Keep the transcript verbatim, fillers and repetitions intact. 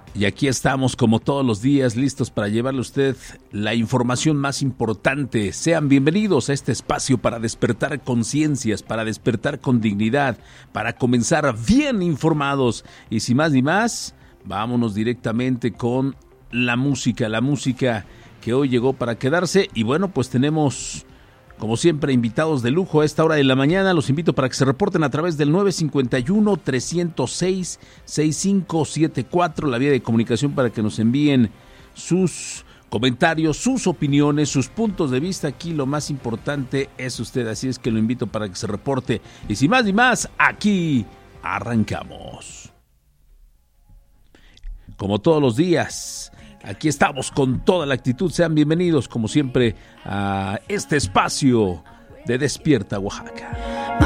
Y aquí estamos como todos los días listos para llevarle a usted la información más importante. Sean bienvenidos a este espacio para despertar conciencias, para despertar con dignidad, para comenzar bien informados. Y sin más ni más, vámonos directamente con la música, la música que hoy llegó para quedarse. Y bueno, pues tenemos, como siempre, invitados de lujo a esta hora de la mañana. Los invito para que se reporten a través del nueve cinco uno, tres cero seis, seis cinco siete cuatro, la vía de comunicación para que nos envíen sus comentarios, sus opiniones, sus puntos de vista. Aquí lo más importante es usted, así es que lo invito para que se reporte. Y sin más ni más, aquí arrancamos. Como todos los días, aquí estamos con toda la actitud. Sean bienvenidos, como siempre, a este espacio de Despierta Oaxaca.